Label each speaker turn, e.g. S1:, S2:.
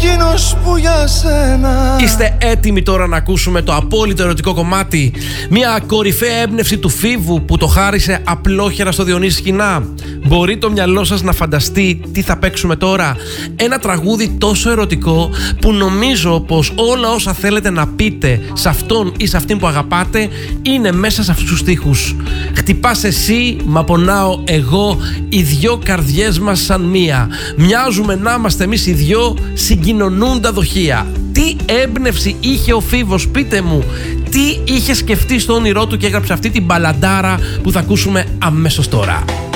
S1: εκείνος που για σένα.
S2: Είστε έτοιμοι τώρα να ακούσουμε το απόλυτο ερωτικό κομμάτι? Μια κορυφαία έμπνευση του Φίβου που το χάρισε απλόχερα στο Διονύση Σκηνά. Μπορεί το μυαλό σας να φανταστεί τι θα παίξουμε τώρα? Ένα τραγούδι τόσο ερωτικό που νομίζω πως όλα όσα θέλετε να πείτε σε αυτόν ή σε αυτήν που αγαπάτε είναι μέσα σε αυτούς τους στίχους. Χτυπάς εσύ, μα πονάω εγώ, οι δυο καρδιές μας σαν μία. Μοιάζουμε να είμαστε εμείς οι δυο, συγκοινωνούν τα δοχεία. Τι έμπνευση είχε ο Φίβος, πείτε μου, τι είχε σκεφτεί στο όνειρό του και έγραψε αυτή την μπαλαντάρα που θα ακούσουμε αμέσως τώρα.